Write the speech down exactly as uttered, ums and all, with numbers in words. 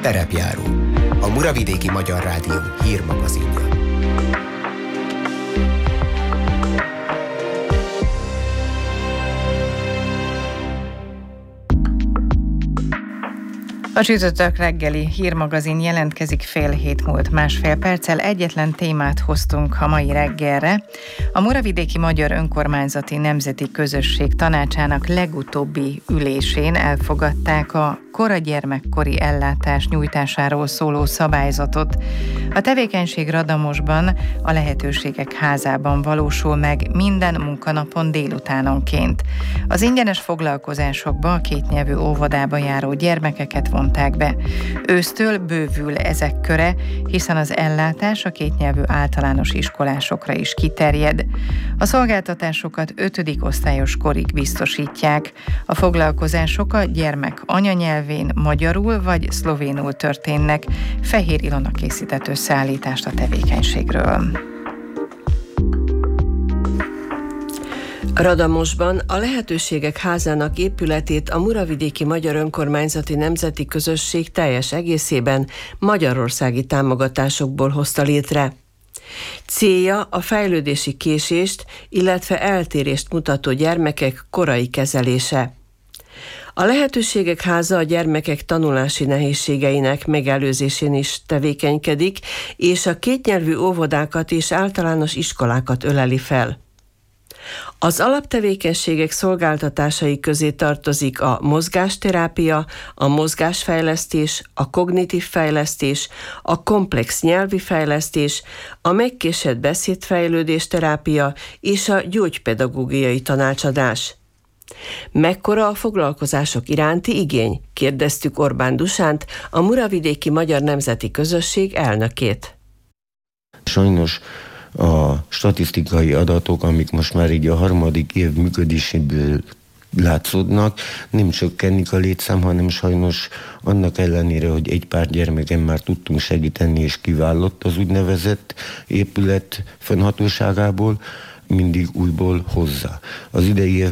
Terepjáró, a Muravidéki Magyar Rádió hírmagazinja. A csütörtök reggeli hírmagazin jelentkezik fél hét múlt másfél perccel. Egyetlen témát hoztunk a mai reggelre. A Muravidéki Magyar Önkormányzati Nemzeti Közösség Tanácsának legutóbbi ülésén elfogadták a koragyermekkori ellátás nyújtásáról szóló szabályzatot. A tevékenység Radamosban, a Lehetőségek Házában valósul meg minden munkanapon délutánonként. Az ingyenes foglalkozásokba a kétnyelvű óvodába járó gyermekeket vonták be. Ősztől bővül ezek köre, hiszen az ellátás a kétnyelvű általános iskolásokra is kiterjed. A szolgáltatásokat ötödik osztályos korig biztosítják. A foglalkozások a gyermek anyanyelvén, magyarul vagy szlovénul történnek. Fehér Ilona készített összeállítást a tevékenységről. Radamosban a Lehetőségek Házának épületét a Muravidéki Magyar Önkormányzati Nemzeti Közösség teljes egészében magyarországi támogatásokból hozta létre. Célja a fejlődési késést, illetve eltérést mutató gyermekek korai kezelése. A Lehetőségek Háza a gyermekek tanulási nehézségeinek megelőzésén is tevékenykedik, és a kétnyelvű óvodákat és általános iskolákat öleli fel. Az alaptevékenységek szolgáltatásai közé tartozik a mozgásterápia, a mozgásfejlesztés, a kognitív fejlesztés, a komplex nyelvi fejlesztés, a megkésett beszédfejlődés terápia és a gyógypedagógiai tanácsadás. Mekkora a foglalkozások iránti igény? Kérdeztük Orbán Dusánt, a Muravidéki Magyar Nemzeti Közösség elnökét. Sajnos a statisztikai adatok, amik most már így a harmadik év működéséből látszódnak, nem csökkennik a létszám, hanem sajnos annak ellenére, hogy egy pár gyermeken már tudtunk segíteni, és kiválott az úgynevezett épület fennhatóságából, mindig újból hozza. Az idei